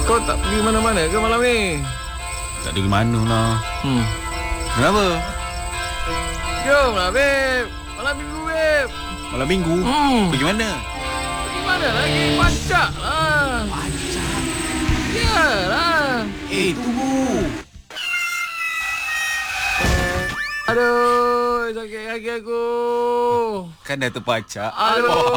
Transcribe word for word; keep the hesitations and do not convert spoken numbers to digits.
Kau tak pergi mana-mana ke malam ni? Tak ada mana lah. Hmm. Kenapa? Jomlah, babe. Malam minggu, babe. Malam minggu? Hmm. Pergi mana? Pergi mana lagi? Pancak lah. Pancak. Yalah. Eh, tunggu. Aduh, sakit kaki aku. Kan dah terpacak. Aduh.